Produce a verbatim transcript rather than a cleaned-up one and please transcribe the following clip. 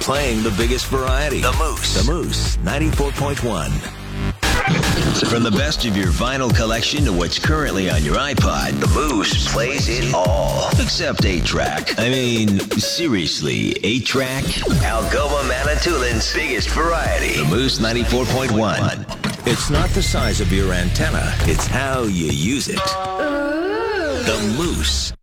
playing the biggest variety. The Moose. The Moose, ninety-four point one. From the best of your vinyl collection to what's currently on your iPod, the Moose plays it all. Except eight track. I mean, seriously, eight track? Algoma Manitoulин's biggest variety. The Moose ninety-four point one. It's not the size of your antenna, it's how you use it. The Moose.